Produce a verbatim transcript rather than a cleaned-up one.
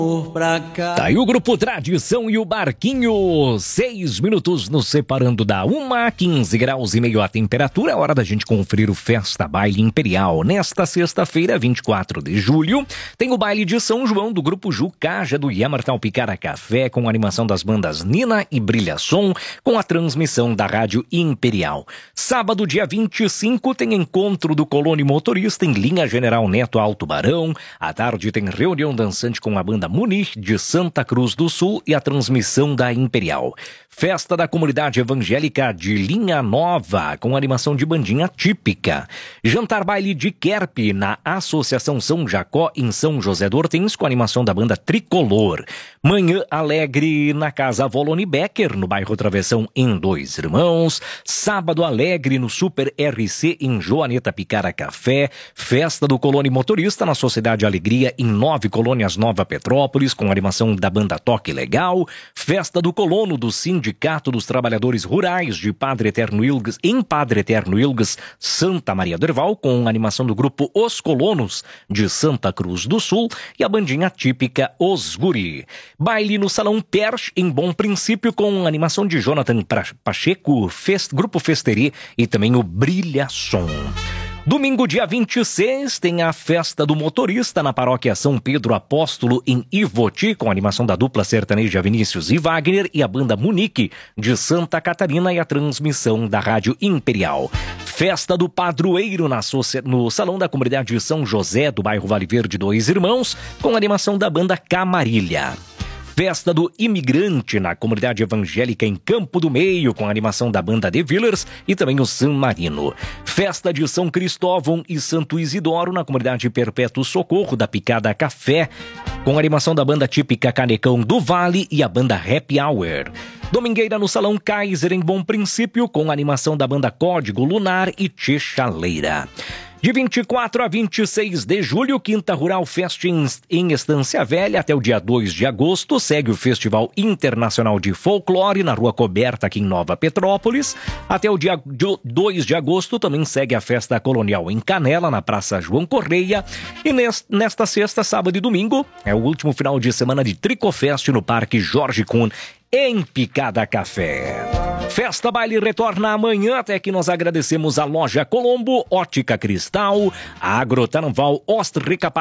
Pra cá. Tá aí o Grupo Tradição e o Barquinho. Seis minutos nos separando da uma, quinze graus e meio a temperatura. É hora da gente conferir o Festa Baile Imperial. Nesta sexta-feira, vinte e quatro de julho, tem o baile de São João do Grupo Jucaja do Yamartal Picara Café, com a animação das bandas Nina e Brilha Som, com a transmissão da Rádio Imperial. Sábado, dia vinte e cinco, tem encontro do Colônia Motorista em linha General Neto Alto Barão. À tarde tem reunião dançante com a banda Munir de Santa Cruz do Sul e a transmissão da Imperial. Festa da Comunidade Evangélica de Linha Nova, com animação de bandinha típica. Jantar baile de Querpe na Associação São Jacó em São José do Hortens, com animação da banda Tricolor. Manhã alegre na Casa Voloni Becker, no bairro Travessão, em Dois Irmãos. Sábado alegre no Super R C em Joaneta Picara Café. Festa do Colônia Motorista na Sociedade Alegria em Nove Colônias Nova Petrópolis, com animação da banda Toque Legal. Festa do Colono do Sindicato dos Trabalhadores Rurais de Padre Eterno Ilgas, em Padre Eterno Ilgas, Santa Maria do Herval, com animação do grupo Os Colonos de Santa Cruz do Sul e a bandinha típica Os Guri. Baile no Salão Perch, em Bom Princípio, com animação de Jonathan Pacheco, Fest, Grupo Festeri e também o Brilha Som. Domingo, dia vinte e seis, tem a Festa do Motorista na Paróquia São Pedro Apóstolo, em Ivoti, com a animação da dupla sertaneja Vinícius e Wagner e a banda Munique de Santa Catarina e a transmissão da Rádio Imperial. Festa do Padroeiro na no Salão da Comunidade de São José, do bairro Vale Verde Dois Irmãos, com a animação da banda Camarilha. Festa do Imigrante na Comunidade Evangélica em Campo do Meio, com a animação da banda The Villers e também o San Marino. Festa de São Cristóvão e Santo Isidoro na Comunidade Perpétuo Socorro da Picada Café, com a animação da banda típica Canecão do Vale e a banda Happy Hour. Domingueira no Salão Kaiser em Bom Princípio, com a animação da banda Código Lunar e Tchê Chaleira. De vinte e quatro a vinte e seis de julho, Quinta Rural Fest em Estância Velha. Até o dia dois de agosto, segue o Festival Internacional de Folclore na Rua Coberta, aqui em Nova Petrópolis. Até o dia dois de agosto, também segue a Festa Colonial em Canela, na Praça João Correia. E nesta sexta, sábado e domingo, é o último final de semana de Tricofest no Parque Jorge Kuhn, em Picada Café. Festa Baile retorna amanhã. Até que nós agradecemos a Loja Colombo, Ótica Cristal, a Agrotarnval, Ost Recapar